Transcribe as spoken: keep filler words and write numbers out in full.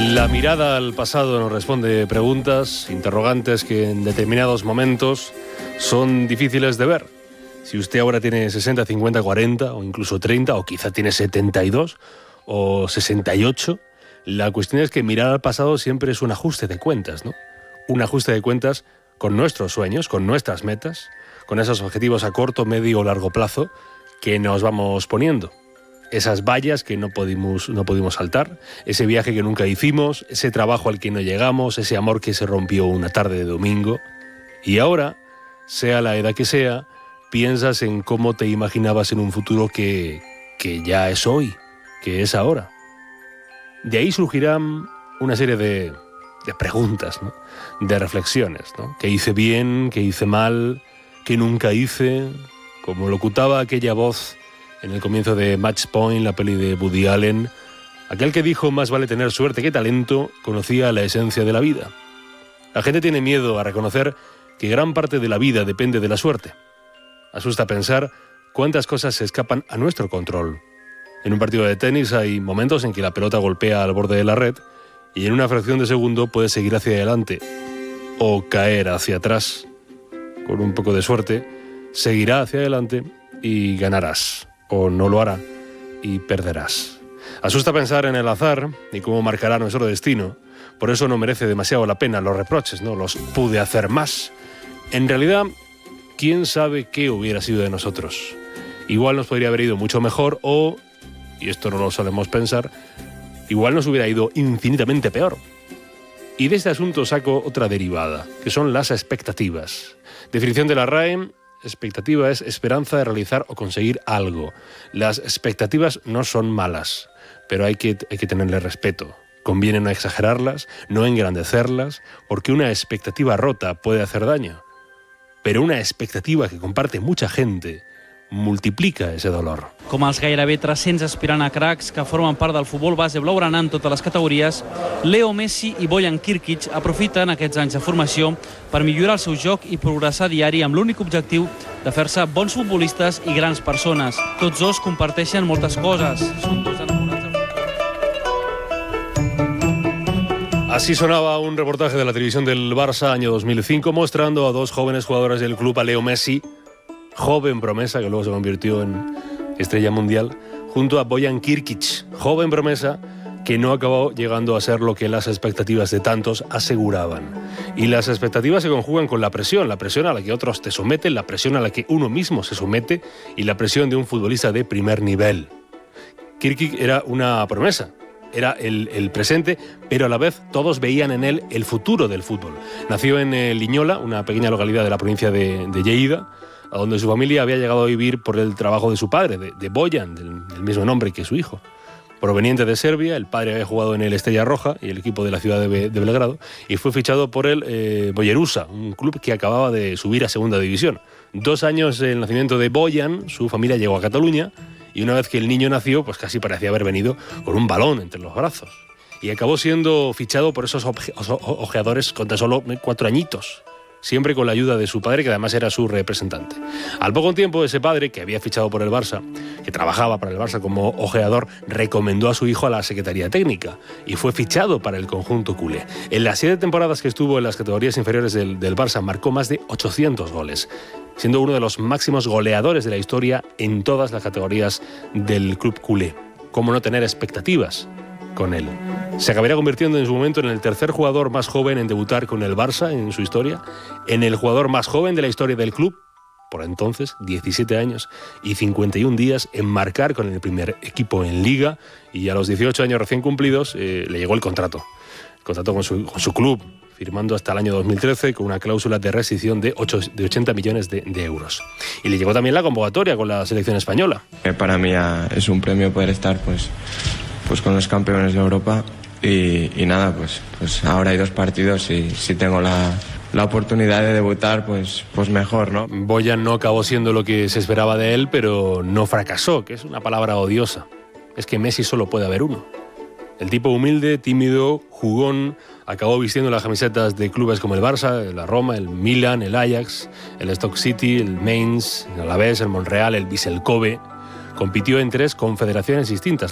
La mirada al pasado nos responde preguntas, interrogantes que en determinados momentos son difíciles de ver. Si usted ahora tiene sesenta, cincuenta, cuarenta o incluso treinta o quizá tiene setenta y dos o sesenta y ocho, la cuestión es que mirar al pasado siempre es un ajuste de cuentas, ¿no? Un ajuste de cuentas con nuestros sueños, con nuestras metas, con esos objetivos a corto, medio o largo plazo que nos vamos poniendo. Esas vallas que no pudimos, no pudimos saltar, ese viaje que nunca hicimos, ese trabajo al que no llegamos, ese amor que se rompió una tarde de domingo. Y ahora, sea la edad que sea, piensas en cómo te imaginabas en un futuro que, que ya es hoy, que es ahora. De ahí surgirán una serie de, de preguntas, ¿no? De reflexiones, ¿no? ¿Qué hice bien? ¿Qué hice mal? ¿Qué nunca hice? Como locutaba aquella voz en el comienzo de Match Point, la peli de Woody Allen, aquel que dijo más vale tener suerte que talento, conocía la esencia de la vida. La gente tiene miedo a reconocer que gran parte de la vida depende de la suerte. Asusta pensar cuántas cosas se escapan a nuestro control. En un partido de tenis hay momentos en que la pelota golpea al borde de la red y en una fracción de segundo puedes seguir hacia adelante o caer hacia atrás. Con un poco de suerte, seguirá hacia adelante y ganarás. O no lo hará y perderás. Asusta pensar en el azar y cómo marcará nuestro destino. Por eso no merece demasiado la pena los reproches, ¿no? Los pude hacer más. En realidad, ¿quién sabe qué hubiera sido de nosotros? Igual nos podría haber ido mucho mejor o, y esto no lo solemos pensar, igual nos hubiera ido infinitamente peor. Y de este asunto saco otra derivada, que son las expectativas. Definición de la R A E: expectativa es esperanza de realizar o conseguir algo. Las expectativas no son malas, pero hay que, hay que tenerle respeto. Conviene no exagerarlas, no engrandecerlas, porque una expectativa rota puede hacer daño. Pero una expectativa que comparte mucha gente multiplica ese dolor. Com els gairebé tres-cents aspirant a cracs que formen part del futbol base blaugrana en totes les categories, Leo Messi i Bojan Kirkic aprofiten aquests anys de formació per millorar el seu joc i progressar a diari amb l'únic objectiu de fer-se bons futbolistes i grans persones. Tots dos comparteixen moltes coses. Són dos enamorats de... Así sonaba un reportaje de la televisión del Barça año dos mil cinco mostrando a dos jóvenes jugadores del club, a Leo Messi, joven promesa que luego se convirtió en estrella mundial, junto a Bojan Kirkic, joven promesa que no acabó llegando a ser lo que las expectativas de tantos aseguraban. Y las expectativas se conjugan con la presión, la presión a la que otros te someten, la presión a la que uno mismo se somete y la presión de un futbolista de primer nivel. Kirkic era una promesa, era el, el presente, pero a la vez todos veían en él el futuro del fútbol. Nació en eh, Liñola, una pequeña localidad de la provincia de, de Lleida, a donde su familia había llegado a vivir por el trabajo de su padre, de, de Bojan, del, del mismo nombre que su hijo. Proveniente de Serbia, el padre había jugado en el Estrella Roja y el equipo de la ciudad de, Be- de Belgrado, y fue fichado por el eh, Boyerusa, un club que acababa de subir a segunda división. Dos años del nacimiento de Bojan, su familia llegó a Cataluña, y una vez que el niño nació, pues casi parecía haber venido con un balón entre los brazos. Y acabó siendo fichado por esos oje- ojeadores con tan solo cuatro añitos, siempre con la ayuda de su padre, que además era su representante. Al poco tiempo, ese padre, que había fichado por el Barça, que trabajaba para el Barça como ojeador, recomendó a su hijo a la Secretaría Técnica y fue fichado para el conjunto culé. En las siete temporadas que estuvo en las categorías inferiores del, del Barça, marcó más de ochocientos goles, siendo uno de los máximos goleadores de la historia en todas las categorías del club culé. ¿Cómo no tener expectativas con él? Se acabaría convirtiendo en su momento en el tercer jugador más joven en debutar con el Barça en su historia, en el jugador más joven de la historia del club, por entonces, diecisiete años y cincuenta y un días en marcar con el primer equipo en Liga, y a los dieciocho años recién cumplidos eh, le llegó el contrato, el contrato con su, con su club, firmando hasta el año dos mil trece con una cláusula de rescisión de, ocho, de ochenta millones de, de euros. Y le llegó también la convocatoria con la selección española. Para mí es un premio poder estar pues, pues con los campeones de Europa. Y, y nada, pues, pues ahora hay dos partidos y si tengo la, la oportunidad de debutar, pues, pues mejor, ¿no? Bojan no acabó siendo lo que se esperaba de él, pero no fracasó, que es una palabra odiosa. Es que Messi solo puede haber uno. El tipo humilde, tímido, jugón, acabó vistiendo las camisetas de clubes como el Barça, la Roma, el Milan, el Ajax, el Stoke City, el Mainz, el Alavés, el Monreal, el Vissel Kobe. Compitió en tres confederaciones distintas.